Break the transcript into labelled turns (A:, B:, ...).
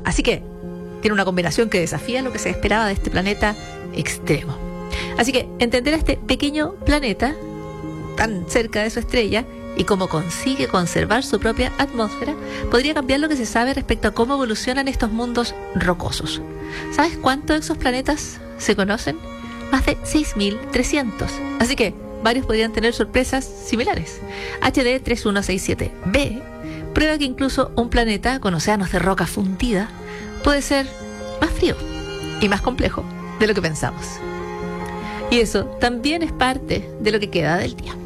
A: Así que tiene una combinación que desafía lo que se esperaba de este planeta extremo. Así que entender a este pequeño planeta tan cerca de su estrella y cómo consigue conservar su propia atmósfera podría cambiar lo que se sabe respecto a cómo evolucionan estos mundos rocosos. ¿Sabes cuántos exoplanetas se conocen? Más de 6.300. Así que varios podrían tener sorpresas similares. HD 3167b prueba que incluso un planeta con océanos de roca fundida puede ser más frío y más complejo de lo que pensamos. Y eso también es parte de lo que queda del día.